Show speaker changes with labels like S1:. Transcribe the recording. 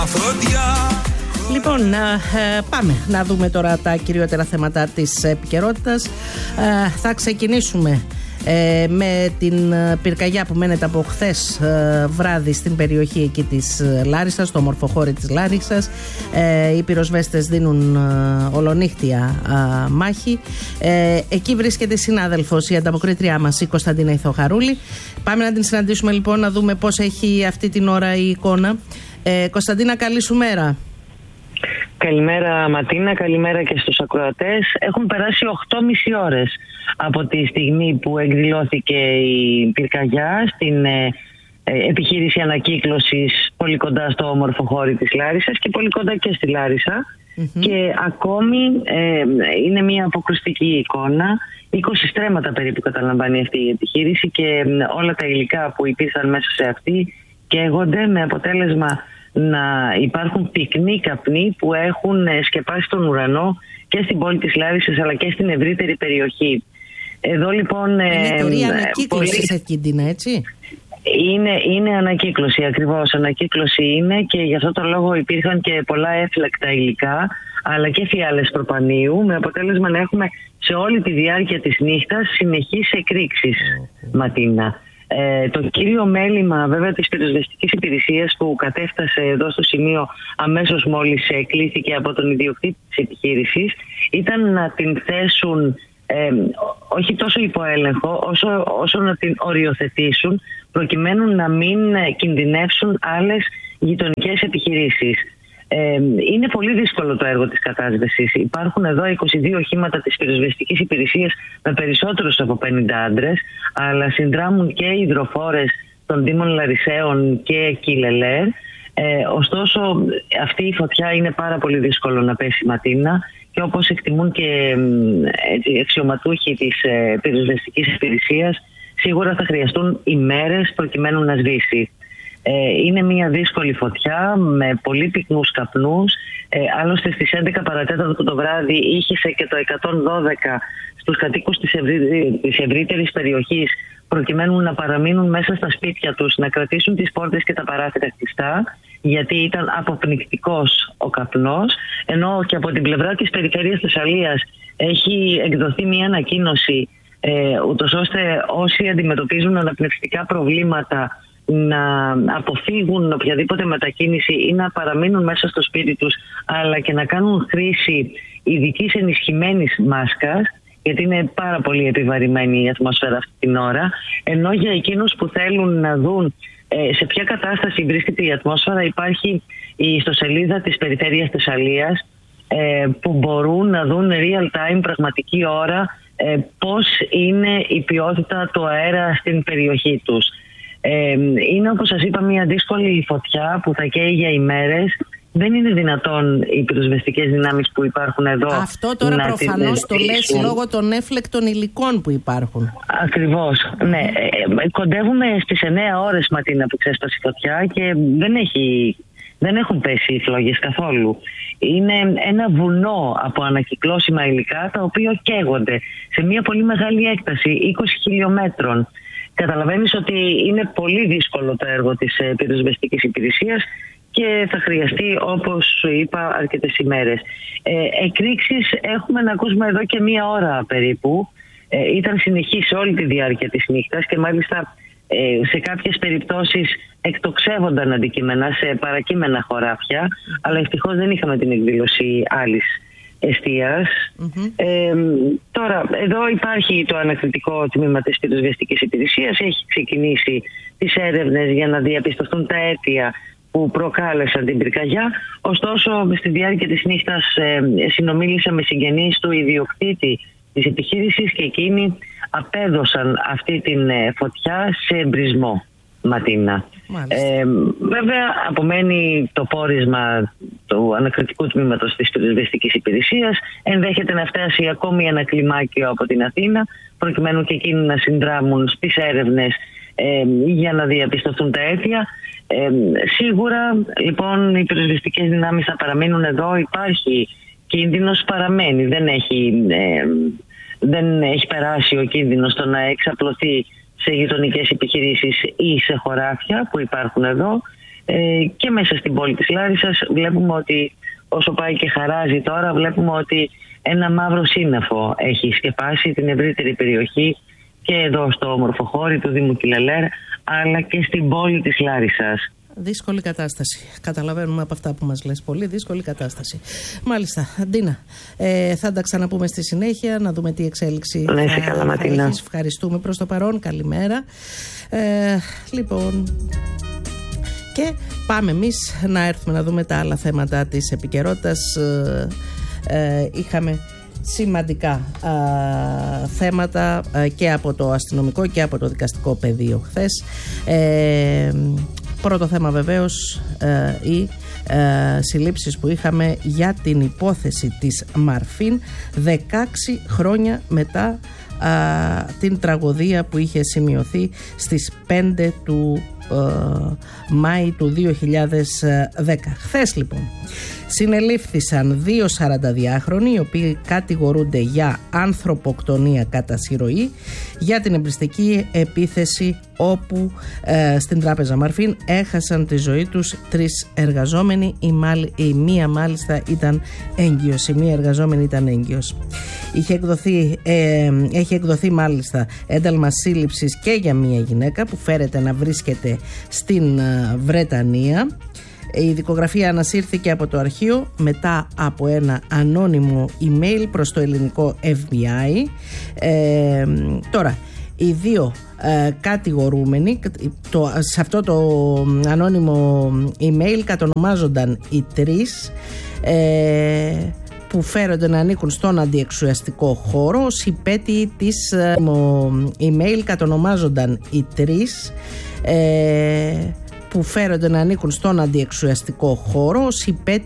S1: Λοιπόν, πάμε να δούμε τώρα τα κυριότερα θέματα της επικαιρότητας. Θα ξεκινήσουμε με την πυρκαγιά που μένεται από χθες βράδυ στην περιοχή εκεί της Λάρισσας, στο ομορφοχώρι της Λάρισσας. Οι πυροσβέστες δίνουν ολονύχτια μάχη. Εκεί βρίσκεται η συνάδελφος, η ανταποκρίτριά μας, η Κωνσταντίνα Ηθοχαρούλη. Πάμε να την συναντήσουμε λοιπόν, να δούμε πώς έχει αυτή την ώρα η εικόνα. Κωνσταντίνα, καλή σου μέρα.
S2: Καλημέρα Ματίνα, καλημέρα και στους ακροατές. Έχουν περάσει 8,5 ώρες από τη στιγμή που εκδηλώθηκε η πυρκαγιά στην επιχείρηση ανακύκλωσης πολύ κοντά στο ομορφοχώρι της Λάρισσας και πολύ κοντά και στη Λάρισσα. Και ακόμη είναι μια αποκρουστική εικόνα. 20 στρέμματα περίπου καταλαμβάνει αυτή η επιχείρηση και όλα τα υλικά που υπήρχαν μέσα σε αυτή καίγονται, με αποτέλεσμα να υπάρχουν πυκνοί καπνοί που έχουν σκεπάσει τον ουρανό και στην πόλη της Λάρισσας αλλά και στην ευρύτερη περιοχή. Εδώ λοιπόν
S1: είναι εταιρεία ανακύκλωσης Κίντινα, έτσι?
S2: Είναι ανακύκλωση, ακριβώς ανακύκλωση είναι, και γι' αυτό το λόγο υπήρχαν και πολλά έφλεκτα υλικά αλλά και φιάλες προπανίου, με αποτέλεσμα να έχουμε σε όλη τη διάρκεια της νύχτας συνεχείς εκρήξεις, Ματίνα. Το κύριο μέλημα βέβαια της πυροσβεστικής υπηρεσίας που κατέφτασε εδώ στο σημείο αμέσως μόλις κλήθηκε από τον ιδιοκτήτη της επιχείρησης ήταν να την θέσουν όχι τόσο υπό έλεγχο όσο να την οριοθετήσουν προκειμένου να μην κινδυνεύσουν άλλες γειτονικές επιχειρήσεις. Είναι πολύ δύσκολο το έργο της κατάσβεσης. Υπάρχουν εδώ 22 οχήματα της πυροσβεστικής υπηρεσίας με περισσότερους από 50 άντρες, αλλά συνδράμουν και υδροφόρες των Δήμων Λαρισαίων και Κιλελέρ. Ωστόσο αυτή η φωτιά είναι πάρα πολύ δύσκολο να πέσει, Ματίνα, και όπως εκτιμούν και αξιωματούχοι της πυροσβεστικής υπηρεσίας, σίγουρα θα χρειαστούν ημέρες προκειμένου να σβήσει. Είναι μια δύσκολη φωτιά με πολύ πυκνούς καπνούς. Άλλωστε στις 11 παρατέταρτο το βράδυ ήχησε και το 112 στους κατοίκους της ευρύτερης περιοχής προκειμένου να παραμείνουν μέσα στα σπίτια τους, να κρατήσουν τις πόρτες και τα παράθυρα κλειστά, γιατί ήταν αποπνικτικός ο καπνός. Ενώ και από την πλευρά της περιφέρειας Θεσσαλίας έχει εκδοθεί μια ανακοίνωση ούτως ώστε όσοι αντιμετωπίζουν αναπνευστικά προβλήματα να αποφύγουν οποιαδήποτε μετακίνηση ή να παραμείνουν μέσα στο σπίτι τους, αλλά και να κάνουν χρήση ειδικής ενισχυμένης μάσκας, γιατί είναι πάρα πολύ επιβαρημένη η ατμόσφαιρα αυτή την ώρα. Ενώ για εκείνους που θέλουν να δουν σε ποια κατάσταση βρίσκεται η ατμόσφαιρα, υπάρχει η ιστοσελίδα της Περιφέρειας Θεσσαλίας που μπορούν να δουν real time, πραγματική ώρα, πώς είναι η ποιότητα του αέρα στην περιοχή τους. Είναι, όπως σας είπα, μια δύσκολη φωτιά που θα καίει για ημέρες. Δεν είναι δυνατόν οι πυροσβεστικές δυνάμεις που υπάρχουν εδώ. Αυτό τώρα προφανώς το λες λόγω των έφλεκτων υλικών που υπάρχουν. Ακριβώς, ναι. Κοντεύουμε στις 9 ώρες, Ματίνα, που ξέσπασε η φωτιά και δεν έχουν πέσει οι φλόγες καθόλου. Είναι ένα βουνό από ανακυκλώσιμα υλικά τα οποία καίγονται σε μια πολύ μεγάλη έκταση, 20 χιλιόμετρων. Καταλαβαίνεις ότι είναι πολύ δύσκολο το έργο της πυροσβεστικής υπηρεσίας και θα χρειαστεί, όπως είπα, αρκετές ημέρες. Εκρήξεις έχουμε να ακούσουμε εδώ και 1 ώρα περίπου. Ήταν συνεχής σε όλη τη διάρκεια της νύχτας και μάλιστα σε κάποιες περιπτώσεις εκτοξεύονταν αντικείμενα σε παρακείμενα χωράφια, αλλά ευτυχώς δεν είχαμε την εκδήλωση άλλης εστίας. Τώρα, εδώ υπάρχει το ανακριτικό τμήμα της πυροσβεστικής υπηρεσίας. Έχει ξεκινήσει τις έρευνες για να διαπιστωθούν τα αίτια που προκάλεσαν την πυρκαγιά. Ωστόσο, στη διάρκεια της νύχτας συνομίλησα με συγγενείς του ιδιοκτήτη της επιχείρησης και εκείνοι απέδωσαν αυτή την φωτιά σε εμπρισμό, Ματίνα. Βέβαια, απομένει το πόρισμα του ανακριτικού τμήματος της πυροσβεστικής υπηρεσίας. Ενδέχεται να φτάσει ακόμη ένα κλιμάκιο από την Αθήνα, προκειμένου και εκείνοι να συνδράμουν στις έρευνες για να διαπιστωθούν τα αίτια. Σίγουρα, λοιπόν, οι πυροσβεστικές δυνάμεις θα παραμείνουν εδώ. Υπάρχει κίνδυνος, παραμένει. Δεν έχει περάσει ο κίνδυνος το να εξαπλωθεί σε γειτονικές επιχειρήσεις ή σε χωράφια που υπάρχουν εδώ. και μέσα στην πόλη της Λάρισσας βλέπουμε ότι όσο πάει και χαράζει τώρα, βλέπουμε ότι ένα μαύρο σύννεφο έχει σκεπάσει την ευρύτερη περιοχή και εδώ στο όμορφο χώρι του Δήμου Κυλαλέρ, αλλά και στην πόλη της Λάρισσας.
S1: Δύσκολη κατάσταση. Καταλαβαίνουμε από αυτά που μας λες. Πολύ δύσκολη κατάσταση. Μάλιστα. Ντίνα, θα τα ξαναπούμε στη συνέχεια, να δούμε τι εξέλιξη
S2: να είσαι καλά, Ματίνα.
S1: Έχεις. Ευχαριστούμε προς το παρόν. Καλημέρα. Λοιπόν, και πάμε εμείς να έρθουμε να δούμε τα άλλα θέματα της επικαιρότητας. Είχαμε σημαντικά θέματα και από το αστυνομικό και από το δικαστικό πεδίο χθες. Πρώτο θέμα βεβαίως οι συλλήψεις που είχαμε για την υπόθεση της Μαρφίν 16 χρόνια μετά την τραγωδία που είχε σημειωθεί στις 5 του Μάη του 2010. Χθες λοιπόν συνελήφθησαν 2 42χρονοι οι οποίοι κατηγορούνται για ανθρωποκτονία κατά συρροή για την εμπριστική επίθεση όπου στην τράπεζα Μαρφίν έχασαν τη ζωή τους 3 εργαζόμενοι. Η μία μάλιστα ήταν έγκυος. Η μία εργαζόμενη ήταν έγκυος. Έχει εκδοθεί μάλιστα ένταλμα σύλληψης και για μία γυναίκα που φέρεται να βρίσκεται στην Βρετανία. Η δικογραφία ανασύρθηκε από το αρχείο μετά από ένα ανώνυμο email προς το ελληνικό FBI. Τώρα, οι 2 κατηγορούμενοι, σε αυτό το ανώνυμο email κατονομάζονταν οι 3 που φέρονται να ανήκουν στον αντιεξουσιαστικό χώρο. Ως υπέτειοι της email κατονομάζονταν οι 3 που φέρονται να ανήκουν στον αντιεξουσιαστικό χώρο. Ως υπέτειοι